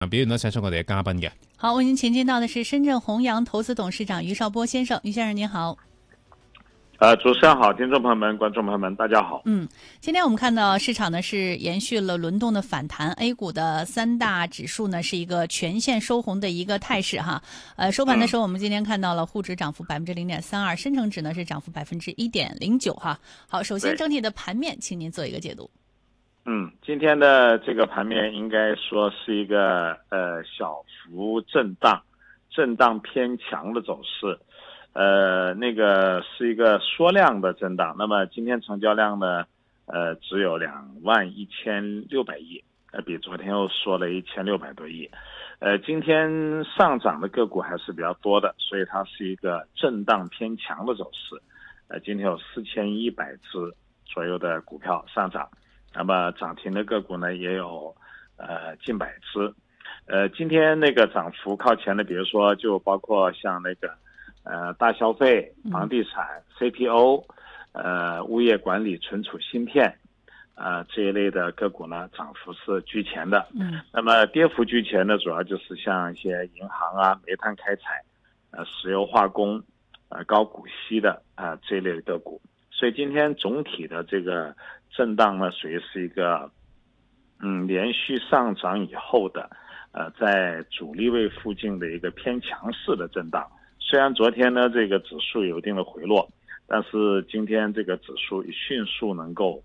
表現到請出我哋嘅嘉賓嘅。 好，為您前進到的是深圳弘洋投資董事長余少波先生。余先生您好。 主持人好，听众朋友们、观众朋友们，大家好。 今天我们看到市场呢是延续了轮动的反弹 ，A 股的三大指数呢是一个全线收红的一个态势哈。收盘的时候，我们今天看到了沪指涨幅0.32%，深成指呢是涨幅1.09%哈。好，首先整体的盘面，请您做一个解读。 今天的这个盘面应该说是一个小幅震荡偏强的走势。那个是一个缩量的震荡，那么今天成交量呢，只有21600亿，比昨天又缩了1600多亿。今天上涨的个股还是比较多的，所以它是一个震荡偏强的走势。今天有4100只左右的股票上涨，那么涨停的个股呢也有近百只。今天那个涨幅靠前的，比如说就包括像那个大消费、房地产、CPO、物业管理、存储芯片，这一类的个股呢，涨幅是居前的。那么跌幅居前的主要就是像一些银行啊、煤炭开采、石油化工、高股息的这一类的个股。所以今天总体的这个震荡呢，属于是一个连续上涨以后的在阻力位附近的一个偏强势的震荡。虽然昨天呢这个指数有一定的回落，但是今天这个指数迅速能够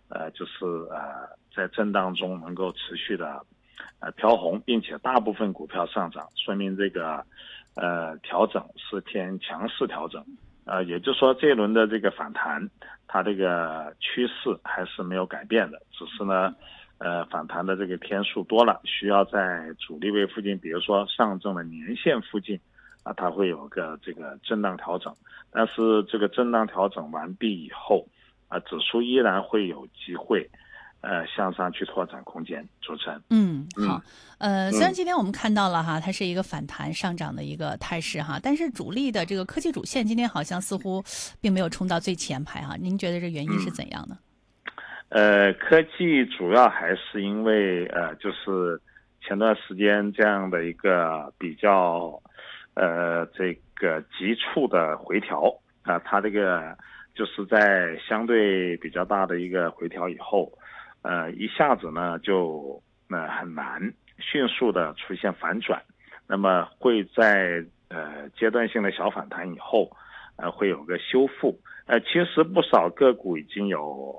在震荡中能够持续的飘红，并且大部分股票上涨，说明这个调整是偏强势调整。也就是说这一轮的这个反弹，它这个趋势还是没有改变的，只是呢反弹的这个天数多了，需要在阻力位附近，比如说上证的年线附近它会有个这个震荡调整，但是这个震荡调整完毕以后指数依然会有机会向上去拓展空间。主持人好，虽然今天我们看到了哈，它是一个反弹上涨的一个态势哈，但是主力的这个科技主线今天好像似乎并没有冲到最前排哈，您觉得这原因是怎样呢？ 科技主要还是因为就是前段时间这样的一个比较这个急促的回调它这个就是在相对比较大的一个回调以后，一下子呢就很难迅速的出现反转，那么会在阶段性的小反弹以后会有个修复。其实不少个股已经有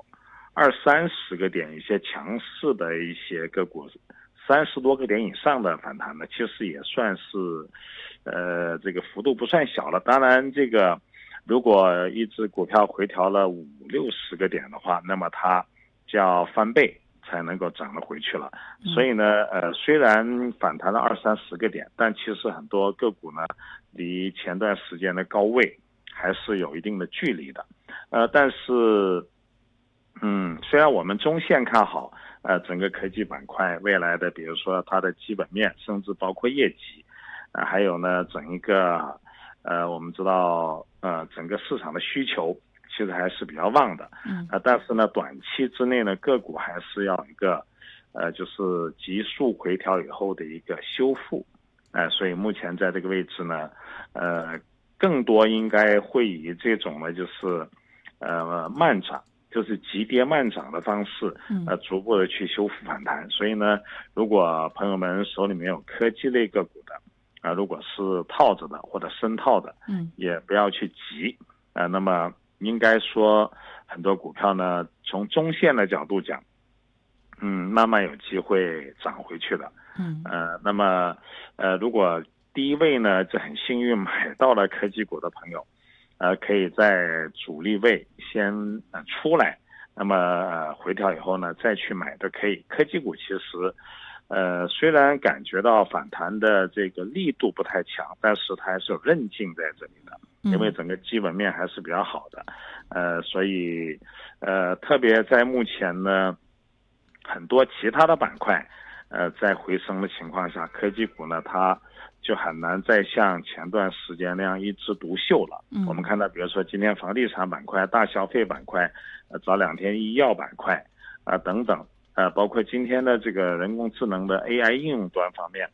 20-30个点，一些强势的一些个股30多个点以上的反弹呢，其实也算是这个幅度不算小了。当然这个如果一只股票回调了50-60个点的话，那么它就要翻倍才能够涨得回去了。所以呢虽然反弹了20-30个点，但其实很多个股呢离前段时间的高位还是有一定的距离的。但是虽然我们中线看好整个科技板块未来的，比如说它的基本面，甚至包括业绩，还有呢整一个我们知道整个市场的需求其实还是比较旺的。但是呢短期之内呢个股还是要一个就是急速回调以后的一个修复。所以目前在这个位置呢更多应该会以这种呢就是慢涨，就是急跌慢涨的方式逐步的去修复反弹。所以呢如果朋友们手里面有科技类个股的如果是套着的或者深套的也不要去急。那么应该说很多股票呢从中线的角度讲慢慢有机会涨回去的。那么如果第一位呢就很幸运买到了科技股的朋友可以在主力位先出来，那么回调以后呢再去买都可以。科技股其实虽然感觉到反弹的这个力度不太强，但是它还是有韧劲在这里的，因为整个基本面还是比较好的。所以特别在目前呢很多其他的板块在回升的情况下，科技股呢它就很难再像前段时间那样一枝独秀了。我们看到比如说今天房地产板块、大消费板块早2天医药板块等等包括今天的这个人工智能的 AI 应用端方面，